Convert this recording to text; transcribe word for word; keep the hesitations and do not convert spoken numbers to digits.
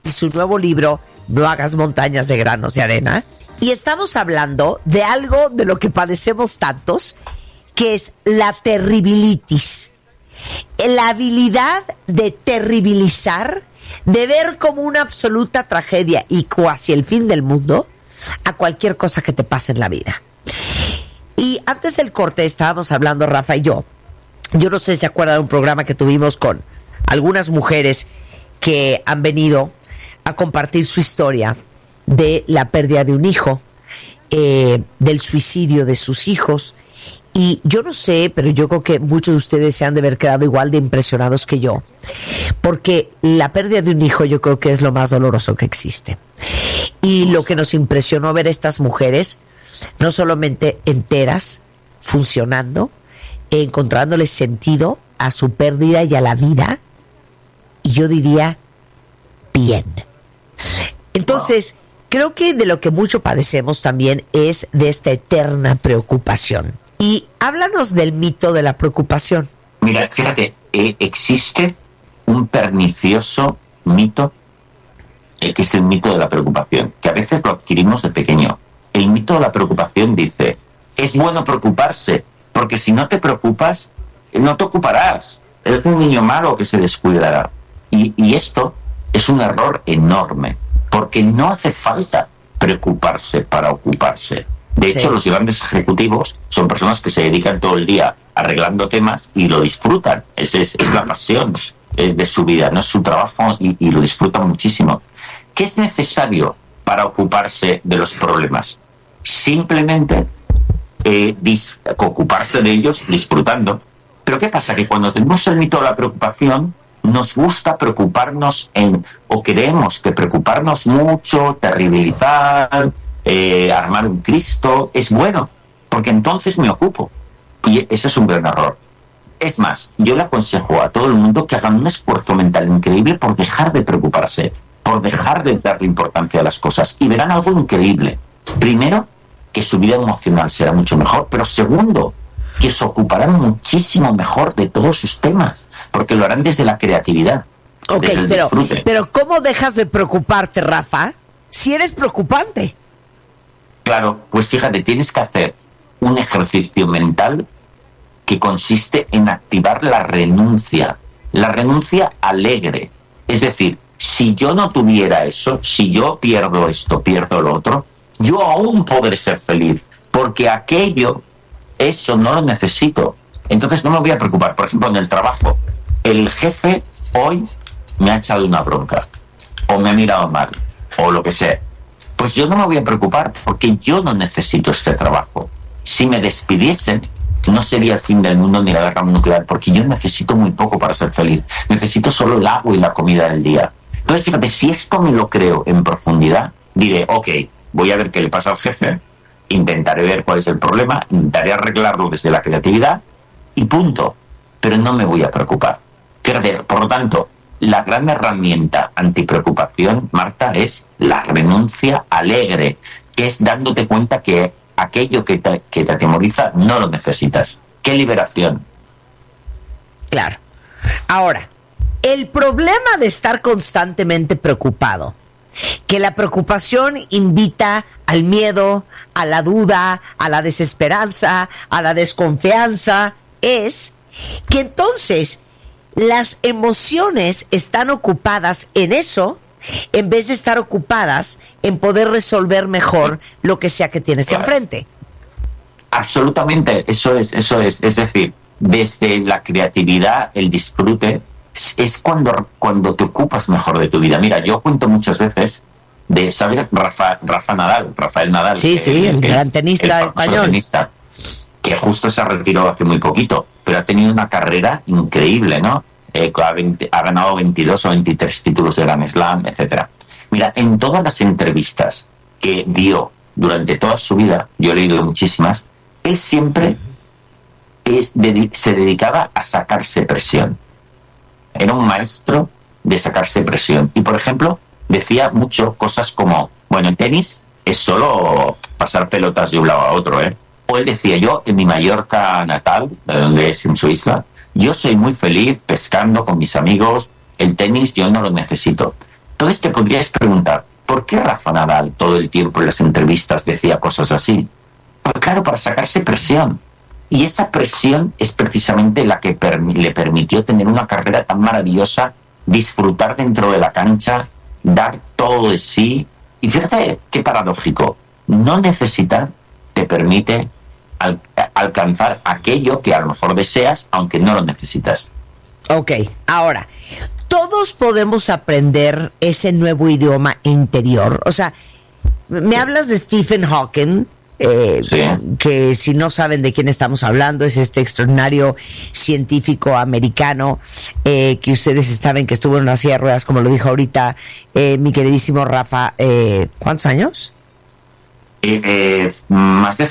y su nuevo libro, No hagas montañas de granos de arena. Y estamos hablando de algo de lo que padecemos tantos, que es la terribilitis. La habilidad de terribilizar, de ver como una absoluta tragedia y casi el fin del mundo a cualquier cosa que te pase en la vida. Y antes del corte estábamos hablando, Rafa y yo, yo no sé si se acuerdan de un programa que tuvimos con algunas mujeres que han venido a compartir su historia de la pérdida de un hijo, eh, del suicidio de sus hijos. Y yo no sé, pero yo creo que muchos de ustedes se han de haber quedado igual de impresionados que yo, porque la pérdida de un hijo yo creo que es lo más doloroso que existe. Y lo que nos impresionó ver a estas mujeres, no solamente enteras, funcionando, encontrándole sentido a su pérdida y a la vida, y yo diría, bien. Entonces, creo que de lo que mucho padecemos también es de esta eterna preocupación. Y háblanos del mito de la preocupación. Mira, fíjate, eh, existe un pernicioso mito, eh, que es el mito de la preocupación, que a veces lo adquirimos de pequeño. El mito de la preocupación dice, es bueno preocuparse, porque si no te preocupas, no te ocuparás. Eres un niño malo que se descuidará. Y, y esto es un error enorme, porque no hace falta preocuparse para ocuparse. De hecho, sí, los grandes ejecutivos son personas que se dedican todo el día arreglando temas y lo disfrutan. Es, es, es la pasión de su vida, no es su trabajo, y, y lo disfrutan muchísimo. ¿Qué es necesario para ocuparse de los problemas? Simplemente eh, dis- ocuparse de ellos disfrutando. Pero ¿qué pasa? Que cuando tenemos el mito de la preocupación, nos gusta preocuparnos en, o creemos que preocuparnos mucho, terribilizar, Eh, armar un Cristo es bueno, porque entonces me ocupo, y ese es un gran error. Es más, yo le aconsejo a todo el mundo que hagan un esfuerzo mental increíble por dejar de preocuparse, por dejar de darle importancia a las cosas, y verán algo increíble. Primero, que su vida emocional será mucho mejor, pero segundo, que se ocuparán muchísimo mejor de todos sus temas, porque lo harán desde la creatividad. Ok, pero, pero ¿cómo dejas de preocuparte, Rafa, si eres preocupante? Claro, pues fíjate, tienes que hacer un ejercicio mental que consiste en activar la renuncia, la renuncia alegre. Es decir, si yo no tuviera eso, si yo pierdo esto, pierdo lo otro, yo aún podré ser feliz, porque aquello, eso no lo necesito. Entonces no me voy a preocupar. Por ejemplo, en el trabajo, el jefe hoy me ha echado una bronca, o me ha mirado mal, o lo que sea. Pues yo no me voy a preocupar, porque yo no necesito este trabajo. Si me despidiesen, no sería el fin del mundo ni la guerra nuclear, porque yo necesito muy poco para ser feliz. Necesito solo el agua y la comida del día. Entonces, fíjate, si esto me lo creo en profundidad, diré, ok, voy a ver qué le pasa al jefe, intentaré ver cuál es el problema, intentaré arreglarlo desde la creatividad, y punto. Pero no me voy a preocupar. Fíjate, por lo tanto, la gran herramienta antipreocupación, Marta, es la renuncia alegre, que es dándote cuenta que aquello que te, que te atemoriza no lo necesitas. ¡Qué liberación! Claro. Ahora, el problema de estar constantemente preocupado, que la preocupación invita al miedo, a la duda, a la desesperanza, a la desconfianza, es que entonces las emociones están ocupadas en eso, en vez de estar ocupadas en poder resolver mejor lo que sea que tienes claro. enfrente. Absolutamente, eso es, eso es. Es decir, desde la creatividad, el disfrute, es cuando, cuando te ocupas mejor de tu vida. Mira, yo cuento muchas veces de, ¿sabes? Rafa, Rafa Nadal, Rafael Nadal. Sí, que, sí, el, el gran tenista el español. Tenista, que justo se retiró hace muy poquito, pero ha tenido una carrera increíble, ¿no? Eh, ha, veinte, ha ganado veintidós o veintitrés títulos de Grand Slam, etcétera. Mira, en todas las entrevistas que dio durante toda su vida, yo he leído muchísimas, él siempre es, de, se dedicaba a sacarse presión. Era un maestro de sacarse presión. Y, por ejemplo, decía mucho cosas como, bueno, el tenis es solo pasar pelotas de un lado a otro, ¿eh? O él decía, yo en mi Mallorca natal, de donde es en su isla, yo soy muy feliz pescando con mis amigos, el tenis yo no lo necesito. Entonces te podrías preguntar, ¿por qué Rafa Nadal todo el tiempo en las entrevistas decía cosas así? Pues claro, para sacarse presión. Y esa presión es precisamente la que per- le permitió tener una carrera tan maravillosa, disfrutar dentro de la cancha, dar todo de sí. Y fíjate qué paradójico, no necesitar te permite al- alcanzar aquello que a lo mejor deseas, aunque no lo necesitas. Ok, ahora, todos podemos aprender ese nuevo idioma interior. O sea, me hablas de Stephen Hawking, eh, Sí. que si no saben de quién estamos hablando, es este extraordinario científico americano, eh, que ustedes saben que estuvo en una silla de ruedas, como lo dijo ahorita eh, mi queridísimo Rafa. Eh, ¿Cuántos años? Eh, eh, más de